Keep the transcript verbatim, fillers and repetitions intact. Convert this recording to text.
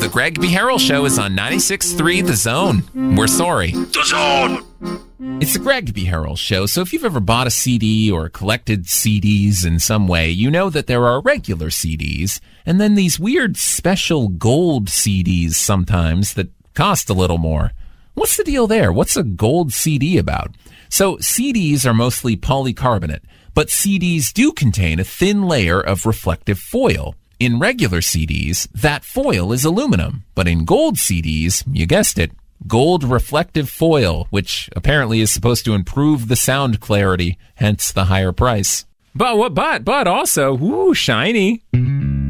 The Greg B. Harrell Show is on ninety-six point three The Zone. We're sorry. The Zone! It's the Greg B. Harrell Show, so if you've ever bought a C D or collected C Ds in some way, you know that there are regular C Ds, and then these weird special gold C Ds sometimes that cost a little more. What's the deal there? What's a gold C D about? So C Ds are mostly polycarbonate, but C Ds do contain a thin layer of reflective foil. In regular C Ds, that foil is aluminum, but in gold C Ds, you guessed it, gold reflective foil, which apparently is supposed to improve the sound clarity, hence the higher price. But what? But but also, ooh, shiny.